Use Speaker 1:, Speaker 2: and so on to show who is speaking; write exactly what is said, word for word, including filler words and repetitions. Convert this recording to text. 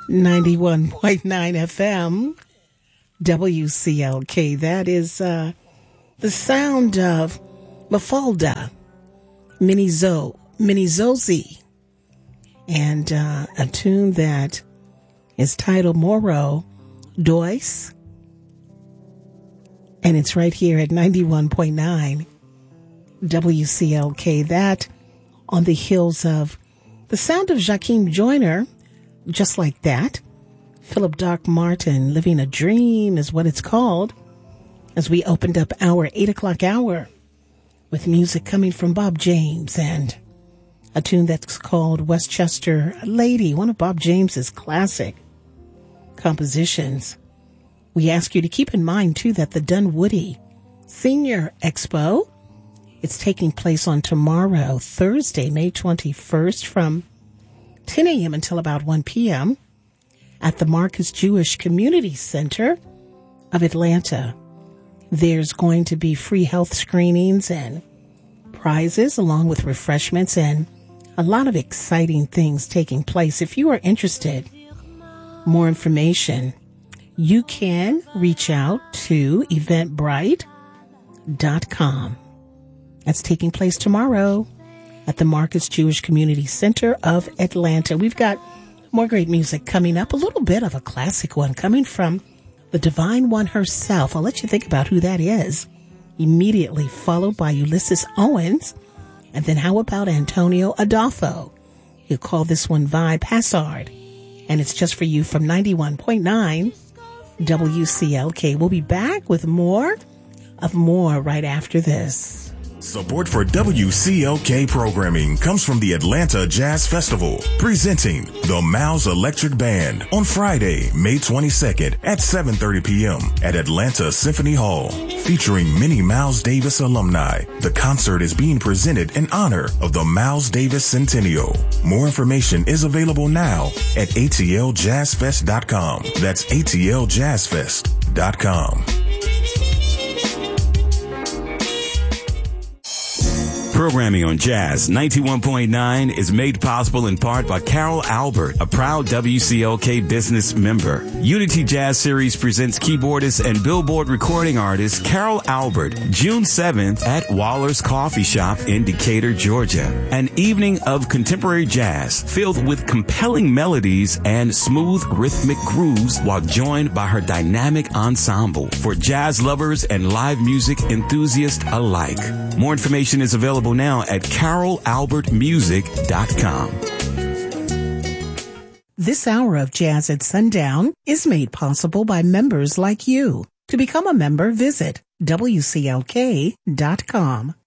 Speaker 1: ninety-one point nine F M, W C L K. That is uh, the sound of Mafalda, Minnie Zo, Minnie Zozie, and uh, a tune that is titled Moro Dois. And it's right here at ninety-one point nine W C L K. That on the heels of the sound of Joaquin Joyner, Just Like That. Philip Doc Martin, Living a Dream is what it's called. As we opened up our eight o'clock hour with music coming from Bob James and a tune that's called Westchester Lady, one of Bob James's classic compositions. We ask you to keep in mind, too, that the Dunwoody Senior Expo, it's taking place on tomorrow, Thursday, May twenty-first, from ten a.m. until about one p.m. at the Marcus Jewish Community Center of Atlanta. There's going to be free health screenings and prizes along with refreshments and a lot of exciting things taking place. If you are interested, more information, you can reach out to eventbrite dot com. That's taking place tomorrow at the Marcus Jewish Community Center of Atlanta. We've got more great music coming up, a little bit of a classic one coming from the Divine One herself. I'll let you think about who that is. Immediately followed by Ulysses Owens. And then how about Antonio Adolfo? You call this one Vibe Hassard. And it's just for you from ninety-one point nine W C L K. We'll be back with more of more right after this.
Speaker 2: Support for W C L K programming comes from the Atlanta Jazz Festival, presenting the Miles Electric Band on Friday, May twenty-second at seven thirty p.m. at Atlanta Symphony Hall. Featuring many Miles Davis alumni, the concert is being presented in honor of the Miles Davis Centennial. More information is available now at A T L jazz fest dot com. That's A T L jazz fest dot com.
Speaker 3: Programming on Jazz ninety-one point nine is made possible in part by Carol Albert, a proud W C L K business member. Unity Jazz Series presents keyboardist and Billboard recording artist Carol Albert, June seventh at Waller's Coffee Shop in Decatur, Georgia. An evening of contemporary jazz filled with compelling melodies and smooth rhythmic grooves while joined by her dynamic ensemble for jazz lovers and live music enthusiasts alike. More information is available now at carol albert music dot com.
Speaker 1: This hour of Jazz at Sundown is made possible by members like you. To become a member, visit W C L K dot com.